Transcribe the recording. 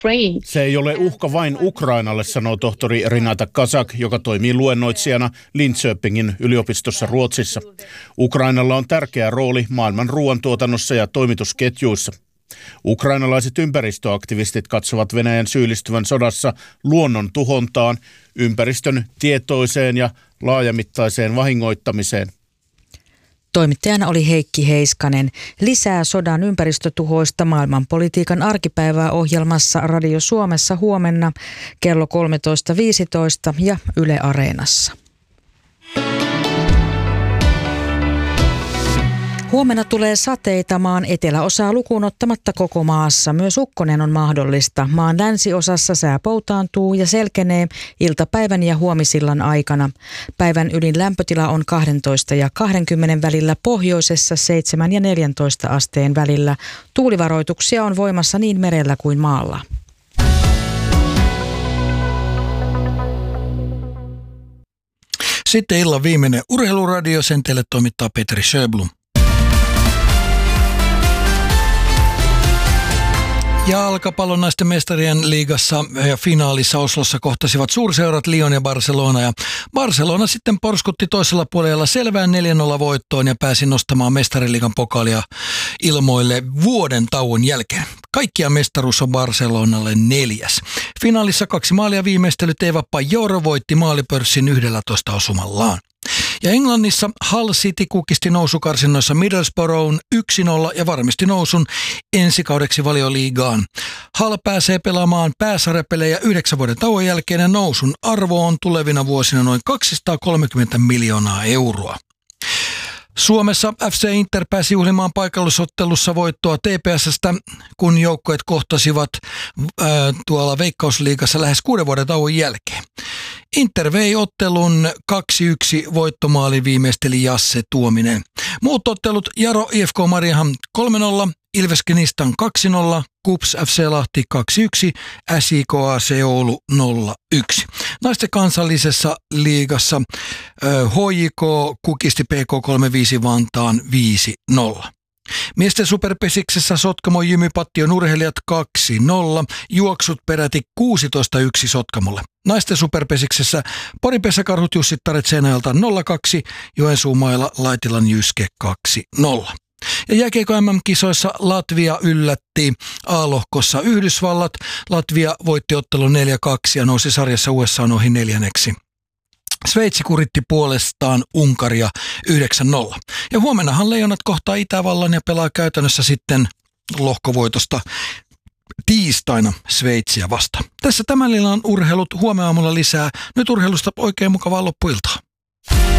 Se ei ole uhka vain Ukrainalle, sanoo tohtori Renata Kazak, joka toimii luennoitsijana Linköpingin yliopistossa Ruotsissa. Ukrainalla on tärkeä rooli maailman ruoantuotannossa ja toimitusketjuissa. Ukrainalaiset ympäristöaktivistit katsovat Venäjän syyllistyvän sodassa luonnon tuhontaan, ympäristön tietoiseen ja laajamittaiseen vahingoittamiseen. Toimittajana oli Heikki Heiskanen. Lisää sodan ympäristötuhoista maailmanpolitiikan arkipäivää ohjelmassa Radio Suomessa huomenna kello 13.15 ja Yle Areenassa. Huomenna tulee sateita maan eteläosaa lukuun ottamatta koko maassa. Myös ukkonen on mahdollista. Maan länsiosassa sää poutaantuu ja selkenee iltapäivän ja huomisillan aikana. Päivän ylin lämpötila on 12 ja 20 välillä, pohjoisessa 7 ja 14 asteen välillä. Tuulivaroituksia on voimassa niin merellä kuin maalla. Sitten illan viimeinen urheiluradio, sen teille toimittaa Petri Sjöblom. Jalkapallon naisten mestarien liigassa ja finaalissa Oslossa kohtasivat suurseurat Lyon ja Barcelona. Ja Barcelona sitten porskutti toisella puolella selvään 4-0 voittoon ja pääsi nostamaan mestariliigan pokaalia ilmoille vuoden tauon jälkeen. Kaikkiaan mestaruus on Barcelonalle 4. Finaalissa 2 maalia viimeistelyt Eva Pajoro voitti maalipörssin 11 osumallaan. Ja Englannissa Hull City kukisti nousukarsinnoissa Middlesbroughin 1-0 ja varmisti nousun ensi kaudeksi Valioliigaan. Hull pääsee pelaamaan pääsarjapelejä 9 vuoden tauon jälkeen ja nousun arvo on tulevina vuosina noin 230 miljoonaa euroa. Suomessa FC Inter pääsi juhlimaan paikallisottelussa voittoa TPS:stä, kun joukkueet kohtasivat tuolla Veikkausliigassa lähes 6 vuoden tauon jälkeen. Inter vei ottelun 2-1, voittomaali viimeisteli Jasse Tuominen. Muut ottelut: Jaro IFK Mariehamn 3-0, Ilves Knistan 2-0, KuPS FC Lahti 2-1, SIK AC Oulu 0-1. Naisten kansallisessa liigassa HJK kukisti PK35 Vantaan 5-0. Miesten superpesiksessä Sotkamo Jymy Pattion urheilijat 2-0, juoksut peräti 16-1 Sotkamolle. Naisten superpesiksessä Porin Pesäkarhut Jussittaret Seinäjoelta 0-2, Joensuumailla Laitilan Jyske 2-0. Ja jääkiekko MM-kisoissa Latvia yllätti A-lohkossa Yhdysvallat. Latvia voitti ottelun 4-2 ja nousi sarjassa USA:n ohi 4. Sveitsi kuritti puolestaan Unkaria 9-0. Ja huomennahan Leijonat kohtaa Itävallan ja pelaa käytännössä sitten lohkovoitosta tiistaina Sveitsiä vastaan. Tässä tämän illan urheilut, huomenna aamulla lisää. Nyt urheilusta oikein mukavaa loppuiltaa.